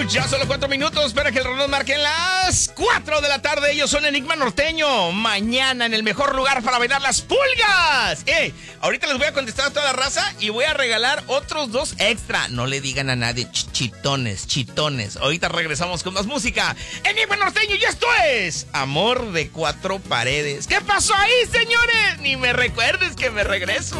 Ya solo 4 minutos. Espera que el reloj marque las 4 de la tarde. Ellos son Enigma Norteño. Mañana en el mejor lugar para bailar las pulgas. Ahorita les voy a contestar a toda la raza y voy a regalar otros 2 extra. No le digan a nadie, chitones. Ahorita regresamos con más música. Enigma Norteño, y esto es Amor de 4 paredes. ¿Qué pasó ahí, señores? Ni me recuerdes que me regreso.